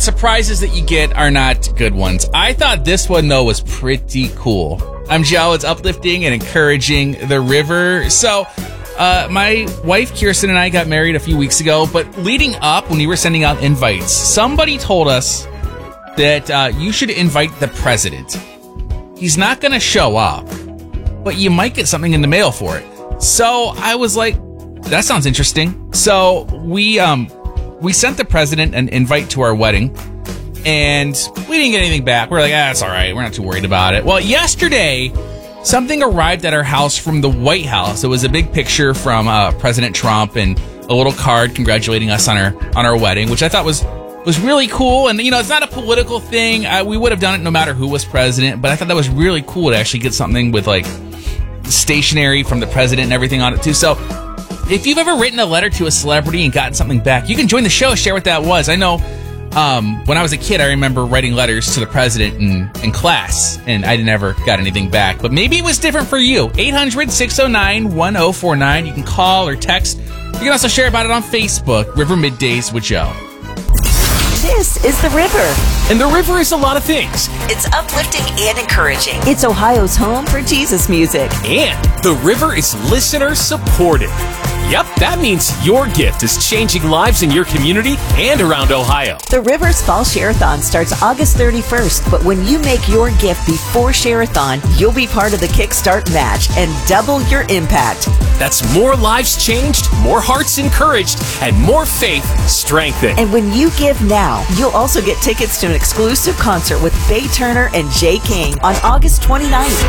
surprises that you get are not good ones. I thought this one, though, was pretty cool. I'm Joe. It's uplifting and encouraging the river. So, my wife, Kirsten, and I got married a few weeks ago, but leading up, when we were sending out invites, somebody told us that you should invite the president. He's not going to show up, but you might get something in the mail for it. So I was like, that sounds interesting. So we sent the president an invite to our wedding, and we didn't get anything back. We're like, it's all right. We're not too worried about it. Well, yesterday, something arrived at our house from the White House. It was a big picture from President Trump and a little card congratulating us on our wedding, which I thought was really cool. And, it's not a political thing. We would have done it no matter who was president, but I thought that was really cool to actually get something with, like, stationery from the president and everything on it, too. So if you've ever written a letter to a celebrity and gotten something back, you can join the show, share what that was. I know when I was a kid, I remember writing letters to the president in class, and I never got anything back. But maybe it was different for you. 800-609-1049. You can call or text. You can also share about it on Facebook, River Middays with Joe. This is The River. And The River is a lot of things. It's uplifting and encouraging. It's Ohio's home for Jesus music. And The River is listener supported. Yep, that means your gift is changing lives in your community and around Ohio. The River's Fall Share-a-thon starts August 31st, but when you make your gift before Share-a-thon, you'll be part of the Kickstart match and double your impact. That's more lives changed, more hearts encouraged, and more faith strengthened. And when you give now, you'll also get tickets to an exclusive concert with Faye Turner and Jay King on August 29th.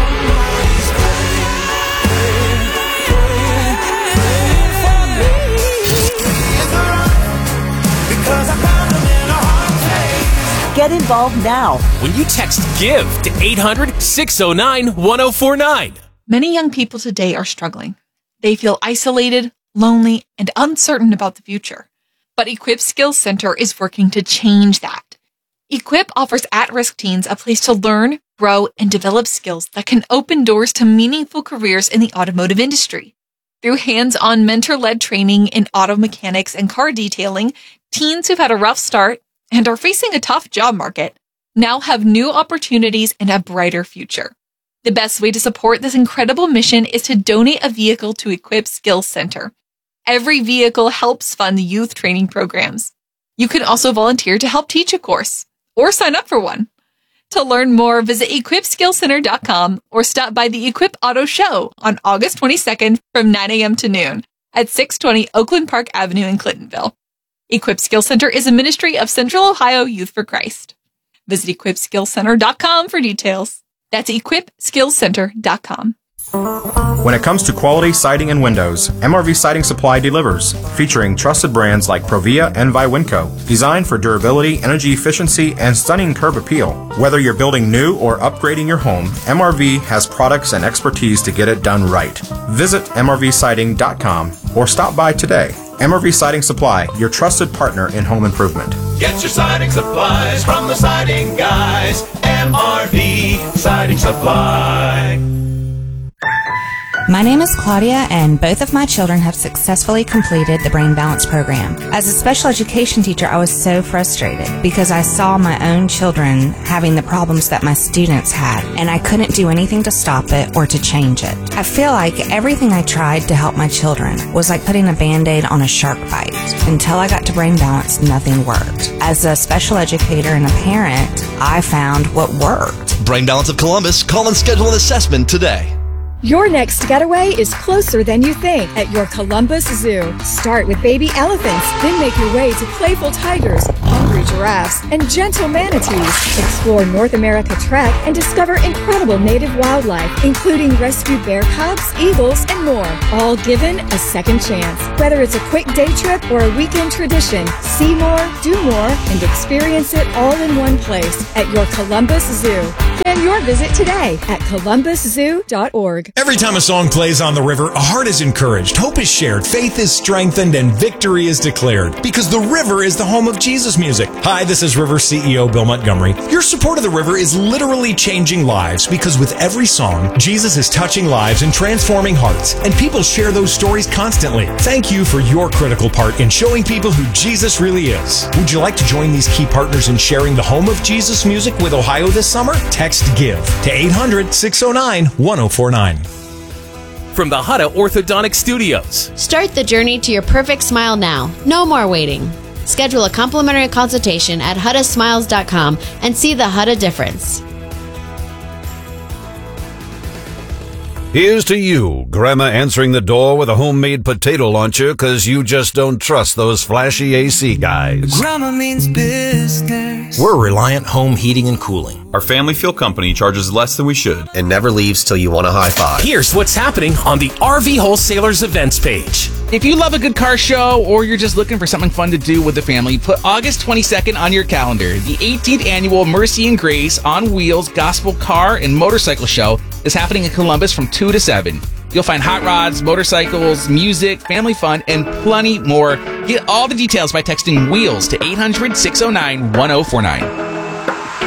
Get involved now when you text GIVE to 800-609-1049. Many young people today are struggling. They feel isolated, lonely, and uncertain about the future. But Equip Skills Center is working to change that. Equip offers at-risk teens a place to learn, grow, and develop skills that can open doors to meaningful careers in the automotive industry. Through hands-on mentor-led training in auto mechanics and car detailing, teens who've had a rough start and are facing a tough job market now have new opportunities and a brighter future. The best way to support this incredible mission is to donate a vehicle to Equip Skills Center. Every vehicle helps fund youth training programs. You can also volunteer to help teach a course or sign up for one. To learn more, visit equipskillscenter.com or stop by the Equip Auto Show on August 22nd from 9 a.m. to noon at 620 Oakland Park Avenue in Clintonville. Equip Skills Center is a ministry of Central Ohio Youth for Christ. Visit equipskillscenter.com for details. That's equipskillscenter.com. When it comes to quality siding and windows, MRV Siding Supply delivers, featuring trusted brands like Provia and Viwinco, designed for durability, energy efficiency, and stunning curb appeal. Whether you're building new or upgrading your home, MRV has products and expertise to get it done right. Visit mrvsiding.com or stop by today. MRV Siding Supply, your trusted partner in home improvement. Get your siding supplies from the siding guys. MRV Siding Supply. My name is Claudia, and both of my children have successfully completed the Brain Balance program. As a special education teacher, I was so frustrated because I saw my own children having the problems that my students had, and I couldn't do anything to stop it or to change it. I feel like everything I tried to help my children was like putting a Band-Aid on a shark bite. Until I got to Brain Balance, nothing worked. As a special educator and a parent, I found what worked. Brain Balance of Columbus, call and schedule an assessment today. Your next getaway is closer than you think at your Columbus Zoo. Start with baby elephants, then make your way to playful tigers, hungry giraffes, and gentle manatees. Explore North America Trek and discover incredible native wildlife, including rescued bear cubs, eagles, and more, all given a second chance. Whether it's a quick day trip or a weekend tradition, see more, do more, and experience it all in one place at your Columbus Zoo. Plan your visit today at columbuszoo.org. Every time a song plays on the river, a heart is encouraged, hope is shared, faith is strengthened, and victory is declared. Because the river is the home of Jesus music. Hi, Hi, this is River CEO Bill Montgomery. Your support of the River is literally changing lives because with every song, Jesus is touching lives and transforming hearts, and people share those stories constantly. Thank you for your critical part in showing people who Jesus really is. Would you like to join these key partners in sharing the home of Jesus music with Ohio this summer? Text GIVE to 800-609-1049. From the Hutta Orthodontic Studios. Start the journey to your perfect smile now. No more waiting. Schedule a complimentary consultation at HuttaSmiles.com and see the Hutta difference. Here's to you, Grandma answering the door with a homemade potato launcher because you just don't trust those flashy AC guys. Grandma means business. We're Reliant Home Heating and Cooling. Our family fuel company charges less than we should and never leaves till you want a high five. Here's what's happening on the RV Wholesalers events page. If you love a good car show or you're just looking for something fun to do with the family, put August 22nd on your calendar. The 18th annual Mercy and Grace on Wheels Gospel Car and Motorcycle Show is happening in Columbus from 2 to 7. You'll find hot rods, motorcycles, music, family fun, and plenty more. Get all the details by texting WHEELS to 800-609-1049.